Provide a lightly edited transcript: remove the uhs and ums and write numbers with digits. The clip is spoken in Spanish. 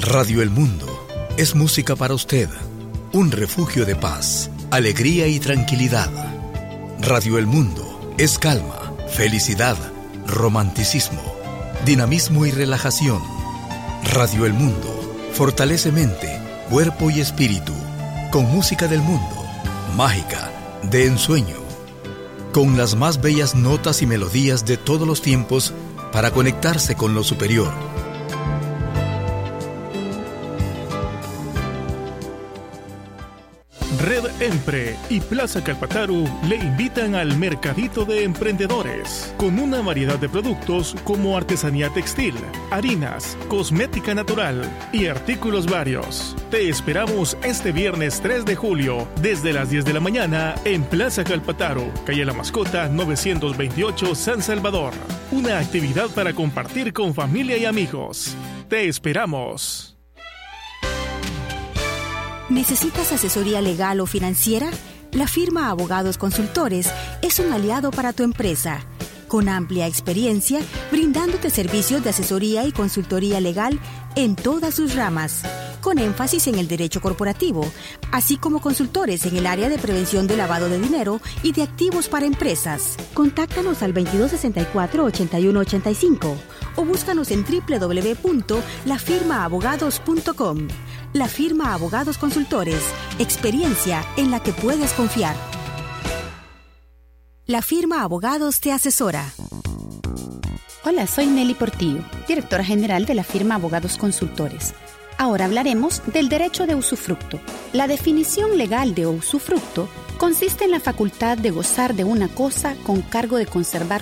Radio El Mundo es música para usted, un refugio de paz, alegría y tranquilidad. Radio El Mundo es calma, felicidad, romanticismo, dinamismo y relajación. Radio El Mundo fortalece mente, cuerpo y espíritu, con música del mundo, mágica, de ensueño, con las más bellas notas y melodías de todos los tiempos para conectarse con lo superior. Red Empre y Plaza Calpataru le invitan al Mercadito de Emprendedores, con una variedad de productos como artesanía textil, harinas, cosmética natural y artículos varios. Te esperamos este viernes 3 de julio, desde las 10 de la mañana, en Plaza Calpataru, calle La Mascota, 928, San Salvador. Una actividad para compartir con familia y amigos. Te esperamos. ¿Necesitas asesoría legal o financiera? La firma Abogados Consultores es un aliado para tu empresa, con amplia experiencia, brindándote servicios de asesoría y consultoría legal en todas sus ramas, con énfasis en el derecho corporativo, así como consultores en el área de prevención de lavado de dinero y de activos para empresas. Contáctanos al 2264-8185 o búscanos en www.lafirmaabogados.com. La firma Abogados Consultores, experiencia en la que puedes confiar. La firma Abogados te asesora. Hola, soy Nelly Portillo, directora general de la firma Abogados Consultores. Ahora hablaremos del derecho de usufructo. La definición legal de usufructo consiste en la facultad de gozar de una cosa con cargo de conservar